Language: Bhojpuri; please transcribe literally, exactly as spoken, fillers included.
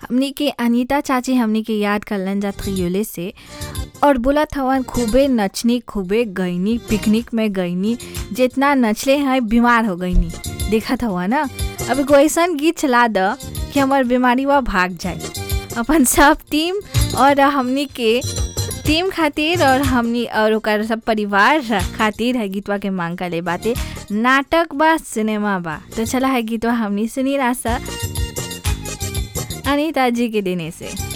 हमनी के अनीता चाची हमनी के याद करलन जा त्रियोले से और बोला था खूबे नचनी खूबे गईनी पिकनिक में गईनी जितना नचले हैं बीमार हो गईनी देखा था ना। अभी कोई ऐसा गीत चला द कि हमार बीमारी वह भाग जाए अपन सब टीम और हमनी के टीम खातिर और हमनी और ओकर सब परिवार खातिर है गीतवा के मांग कर ले बाते नाटक बा सिनेमा बा। तो चला है गीतवा हमनी सुनी रासा अनीता जी के देने से।